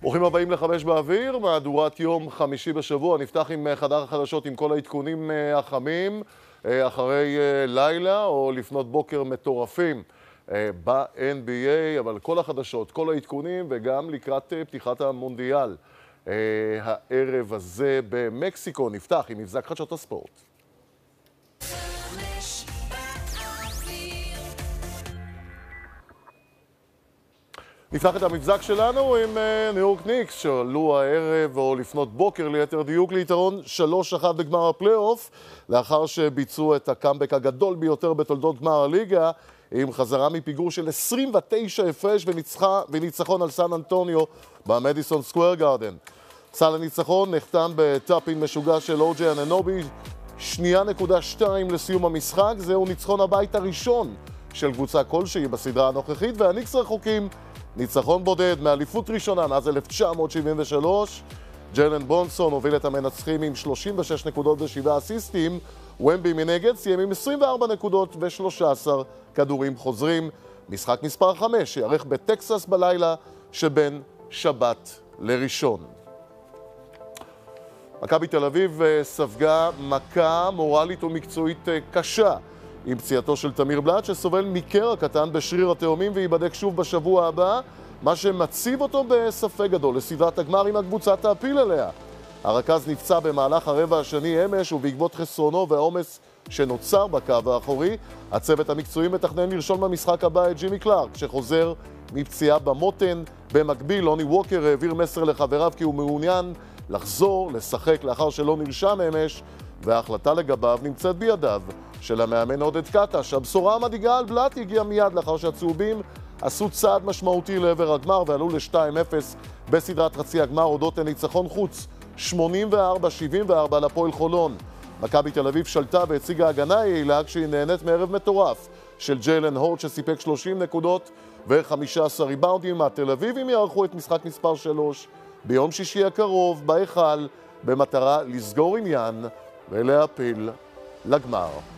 ברוכים הבאים לחמש באוויר, מהדורת יום חמישי בשבוע. נפתח עם חדר החדשות עם כל העדכונים החמים, אחרי לילה או לפנות בוקר מטורפים ב-NBA, אבל כל החדשות, כל העדכונים וגם לקראת פתיחת המונדיאל. הערב הזה במקסיקו נפתח עם מבזק חדשות הספורט. נפתח את המבזק שלנו עם ניו יורק ניקס, שעלו הערב או לפנות בוקר ליתר דיוק ליתרון 3-1 בגמר הפלייאוף, לאחר שביצעו את הקאמבק הגדול ביותר בתולדות גמר הליגה, עם חזרה מפיגור של 29 הפרש וניצחון על סן אנטוניו במדיסון סקוואר גארדן. סל הניצחון נחתם בטאפין משוגע של אוג'י אננובי, 2.2 לסיום המשחק. זהו ניצחון הבית הראשון של קבוצה כלשהי בסדרה הנוכחית, והניקס רחוקים ניצחון בודד מאליפות ראשונה מאז 1973. ג'יילן ברונסון הוביל את המנצחים עם 36 נקודות ו7 אסיסטים. ומבי מנגד סיים עם 24 נקודות ו13 כדורים חוזרים. משחק מספר 5 שיערך בטקסס בלילה שבין שבת לראשון. מכבי תל אביב ספגה מכה מורלית ומקצועית קשה עם פציעתו של תמיר בלאט, שסובל מקרע קטן בשריר התאומים וייבדק שוב בשבוע הבא, מה שמציב אותו בספק גדול לסדרת הגמר אם הקבוצה תעפיל אליה. הרכז נפצע במהלך הרבע השני אמש, ובעקבות חסרונו והעומס שנוצר בקו האחורי, הצוות המקצועי מתכנן לרשום במשחק הבא את ג'ימי קלארק, שחוזר מפציעה במותן. במקביל, לוני ווקר העביר מסר לחבריו כי הוא מעוניין לחזור לשחק לאחר שלא נרשם אמש, וההחלטה לגביו נמצאת בידיו של המאמן עודד קטש. הבשורה המדאיגה על בלאט הגיעה מיד לאחר שהצהובים עשו צעד משמעותי לעבר הגמר ועלו ל-2-0 בסדרת חצי הגמר הודות לניצחון חוץ 84-74 לפועל חולון. מכבי תל אביב שלטה והציגה הגנה יעילה כשהיא נהנית מערב מטורף של ג'יילן הורט שסיפק 30 נקודות ו15 ריבאונדים. התל אביבים יערכו את משחק מספר 3 ביום שישי הקרוב בהיכל, במטרה לסגור עניין ולהפיל לגמר.